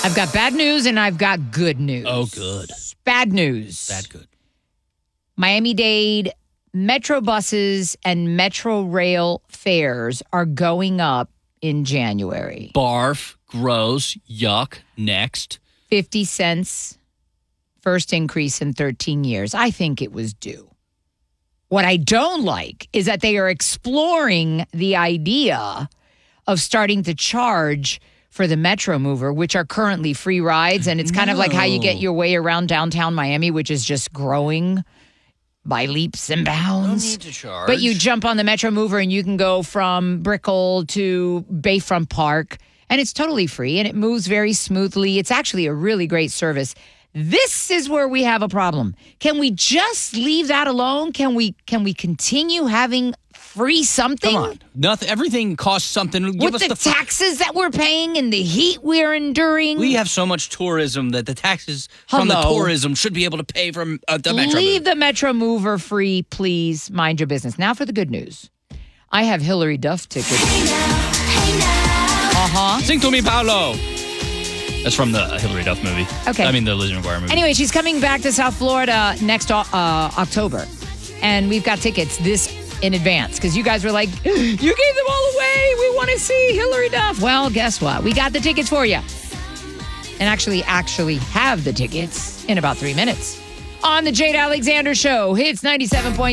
I've got bad news and I've got good news. Oh, good. Bad news. Bad good. Miami-Dade Metro buses and Metro Rail fares are going up in January. Barf, gross, yuck, next. 50 cents, first increase in 13 years. I think it was due. What I don't like is that they are exploring the idea of starting to charge for the Metro Mover, which are currently free rides. And it's kind of like how you get your way around downtown Miami, which is just growing by leaps and bounds. No need to charge. But you jump on the Metro Mover and you can go from Brickell to Bayfront Park, and it's totally free and it moves very smoothly. It's actually a really great service. This is where we have a problem. Can we just leave that alone? Can we continue having free something? Come on. Nothing. Everything costs something. Give With us the taxes that we're paying and the heat we're enduring? We have so much tourism that the taxes from the tourism should be able to pay from the Metro. Leave the Metro Mover free, please. Mind your business. Now for the good news. I have Hillary Duff tickets. Hey now. Uh-huh. Sing to me, Paolo. That's from the Hillary Duff movie. Okay. I mean, the Lizzie McGuire movie. Anyway, she's coming back to South Florida next October. And we've got tickets this in advance because you guys were like, you gave them all away. We want to see Hillary Duff. Well, guess what? We got the tickets for you. And actually have the tickets in about 3 minutes. On the Jade Alexander Show, Hits 97.3.